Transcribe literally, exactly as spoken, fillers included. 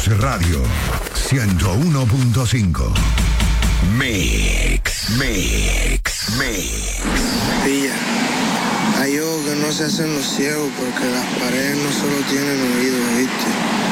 Radio ciento uno punto cinco. Mix, mix, mix. Pilla, hay ojos que no se hacen los ciegos porque las paredes no solo tienen oídos, ¿viste?